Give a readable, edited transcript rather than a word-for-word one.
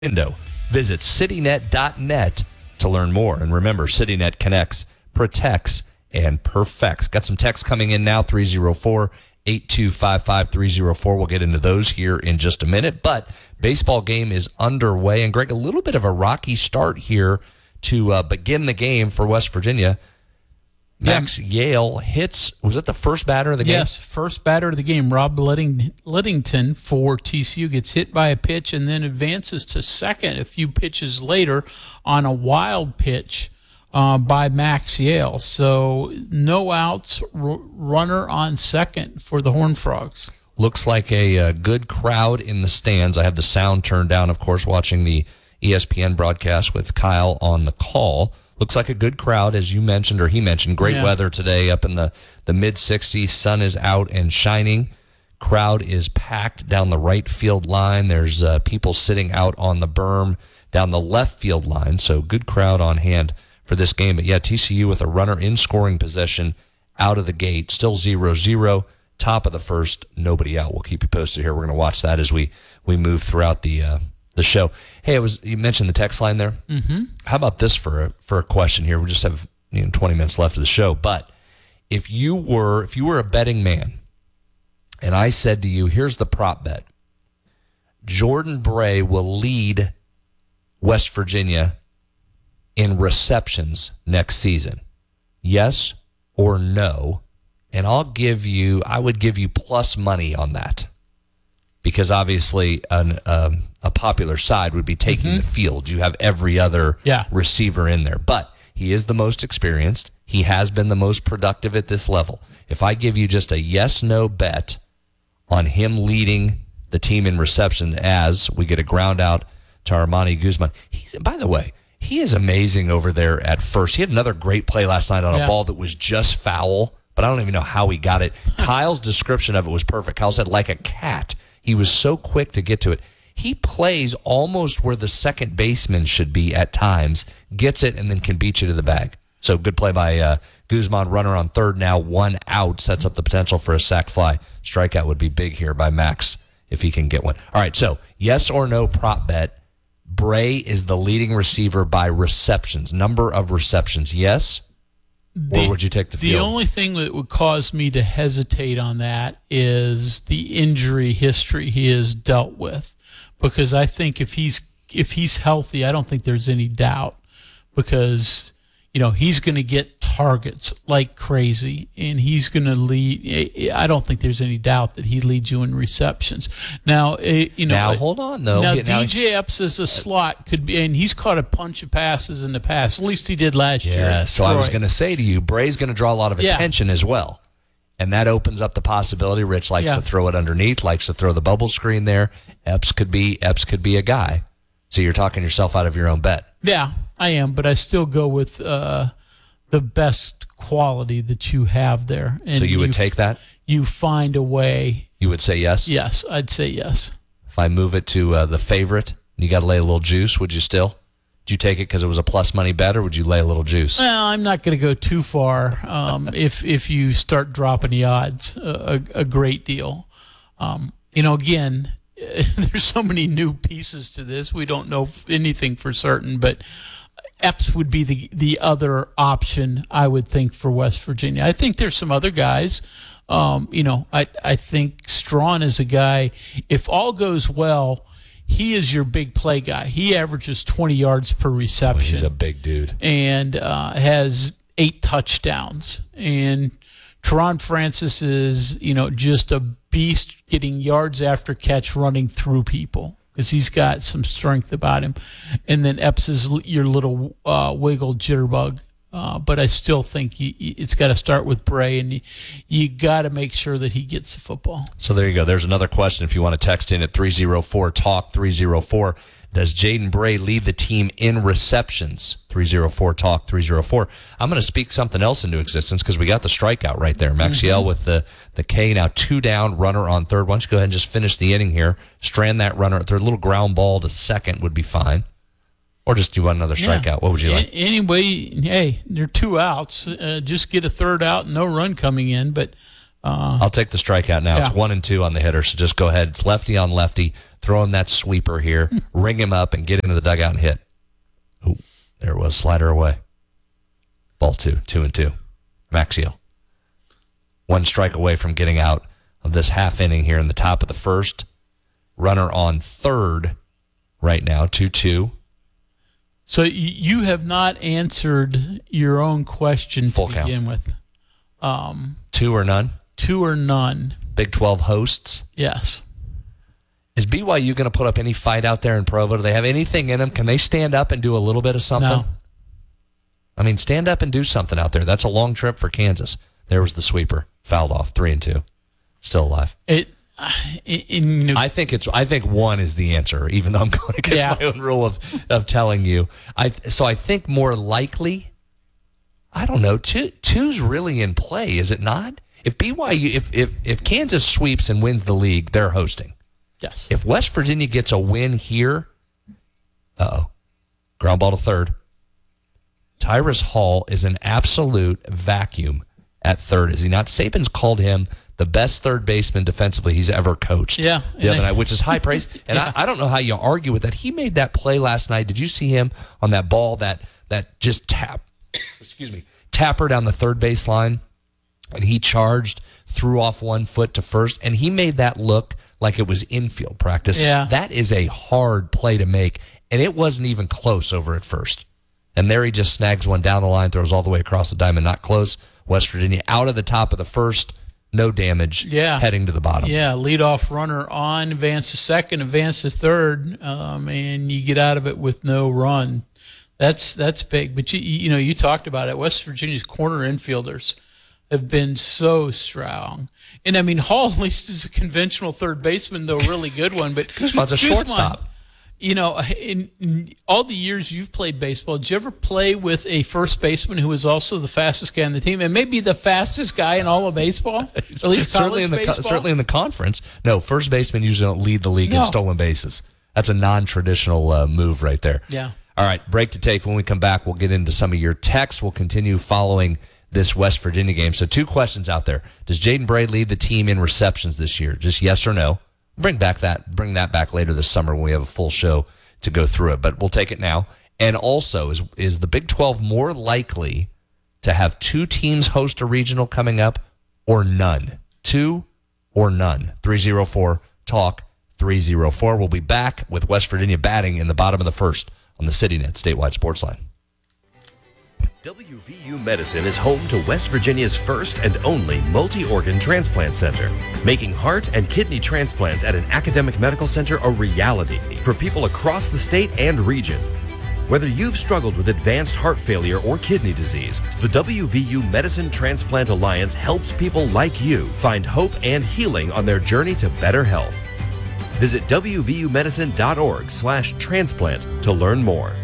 window. Visit citynet.net to learn more. And remember, CityNet connects, protects, and perfects. Got some text coming in now, 304-8255-304. We'll get into those here in just a minute. But baseball game is underway. And, Greg, a little bit of a rocky start here to begin the game for West Virginia. Max Yale hits, was it the first batter of the game? Yes, first batter of the game. Rob Liddington for TCU gets hit by a pitch and then advances to second a few pitches later on a wild pitch by Max Yale. So no outs, runner on second for the Horned Frogs. Looks like a good crowd in the stands. I have the sound turned down, of course, watching the ESPN broadcast with Kyle on the call. Looks like a good crowd, as you mentioned, or he mentioned. Great weather today up in the mid-60s. Sun is out and shining. Crowd is packed down the right field line. There's people sitting out on the berm down the left field line. So good crowd on hand for this game. But, yeah, TCU with a runner in scoring position out of the gate. Still 0-0. Top of the first, nobody out. We'll keep you posted here. We're going to watch that as we move throughout the show. Hey, you mentioned the text line there. Mm-hmm. How about this for a question here? We just have 20 minutes left of the show. But if you were a betting man, and I said to you, here's the prop bet: Jordan Bray will lead West Virginia in receptions next season. Yes or no? And I would give you plus money on that, because obviously a popular side would be taking the field. You have every other receiver in there. But he is the most experienced. He has been the most productive at this level. If I give you just a yes-no bet on him leading the team in reception as we get a ground out to Armani Guzman. By the way, he is amazing over there at first. He had another great play last night on a ball that was just foul, but I don't even know how he got it. Kyle's description of it was perfect. Kyle said, like a cat. He was so quick to get to it. He plays almost where the second baseman should be at times, gets it, and then can beat you to the bag. So good play by Guzman, runner on third now, 1 out, sets up the potential for a sac fly. Strikeout would be big here by Max if he can get one. All right, so yes or no prop bet. Bray is the leading receiver by receptions, number of receptions. Yes? Or would you take the field? The only thing that would cause me to hesitate on that is the injury history he has dealt with. Because I think if he's healthy, I don't think there's any doubt. Because, he's going to get targets like crazy, and he's going to lead. I don't think there's any doubt that he leads you in receptions. Now, Now, hold on, though. Now, DJ Epps as a slot could be, and he's caught a bunch of passes in the past. At least he did last year. Yeah, so I was going to say to you, Bray's going to draw a lot of attention as well. And that opens up the possibility. Rich likes to throw it underneath, likes to throw the bubble screen there. Epps could be a guy. So you're talking yourself out of your own bet. Yeah, I am, but I still go with the best quality that you have there. And so you would take that? You find a way. You would say yes? Yes, I'd say yes. If I move it to the favorite, you got to lay a little juice, would you still? Would you take it because it was a plus money bet, or would you lay a little juice? Well, I'm not going to go too far if you start dropping the odds a great deal. Again, there's so many new pieces to this. We don't know anything for certain, but Epps would be the other option, I would think, for West Virginia. I think there's some other guys. I think Strawn is a guy, if all goes well, he is your big play guy. He averages 20 yards per reception. He's a big dude. And has 8 touchdowns. And Teron Francis is, just a beast getting yards after catch running through people because he's got some strength about him. And then Epps is your little wiggle jitterbug. But I still think it's got to start with Bray, and you got to make sure that he gets the football. So there you go. There's another question if you want to text in at 304-TALK-304. Does Jaden Bray lead the team in receptions? 304-TALK-304. I'm going to speak something else into existence because we got the strikeout right there. Max Yale with the K, now 2 down, runner on third. Why don't you go ahead and just finish the inning here, strand that runner at third. A little ground ball to second would be fine. Or just do another strikeout. What would you like? Anyway, hey, there are 2 outs. Just get a third out, no run coming in. But I'll take the strikeout now. It's 1 and 2 on the hitter, so just go ahead. It's lefty on lefty, throw him that sweeper here, ring him up, and get into the dugout and hit. Ooh, there it was, slider away. Ball 2-2. Maxiell. One strike away from getting out of this half inning here in the top of the first. Runner on third right now, 2-2. So you have not answered your own question Full to count. begin with. 2 or none. 2 or none. Big 12 hosts. Yes. Is BYU going to put up any fight out there in Provo? Do they have anything in them? Can they stand up and do a little bit of something? No. I mean, stand up and do something out there. That's a long trip for Kansas. There was the sweeper. Fouled off, 3-2. Still alive. I think one is the answer, even though I'm going against my own rule of telling you. So I think more likely, I don't know, two's really in play, is it not? If BYU, if Kansas sweeps and wins the league, they're hosting. Yes. If West Virginia gets a win here, ground ball to third. Tyrus Hall is an absolute vacuum at third, is he not? Saban's called him the best third baseman defensively he's ever coached. Yeah. The other night, which is high praise. And I don't know how you argue with that. He made that play last night. Did you see him on that ball that just tapper down the third base line? And he charged, threw off 1 foot to first, and he made that look like it was infield practice. Yeah. That is a hard play to make, and it wasn't even close over at first. And there he just snags one down the line, throws all the way across the diamond, not close. West Virginia out of the top of the first, no damage, heading to the bottom. Yeah, leadoff runner on, advance to second, advance to third, and you get out of it with no run. That's big. But you talked about it. West Virginia's corner infielders have been so strong. And, I mean, Hall at least is a conventional third baseman, though a really good one. But Guzman's a shortstop. In all the years you've played baseball, did you ever play with a first baseman who was also the fastest guy on the team and maybe the fastest guy in all of baseball? At least college baseball? Certainly in the conference. No, first basemen usually don't lead the league in stolen bases. That's a non-traditional move right there. Yeah. All right, break to take. When we come back, we'll get into some of your texts. We'll continue following this West Virginia game. So 2 questions out there. Does Jaden Bray lead the team in receptions this year? Just yes or no. Bring that back later this summer when we have a full show to go through it. But we'll take it now. And also, is the Big 12 more likely to have 2 teams host a regional coming up or none? 2 or none? 304-TALK 304. We'll be back with West Virginia batting in the bottom of the first on the CityNet Statewide Sports Line. WVU Medicine is home to West Virginia's first and only multi-organ transplant center, making heart and kidney transplants at an academic medical center a reality for people across the state and region. Whether you've struggled with advanced heart failure or kidney disease, the WVU Medicine Transplant Alliance helps people like you find hope and healing on their journey to better health. Visit WVUmedicine.org/transplant to learn more.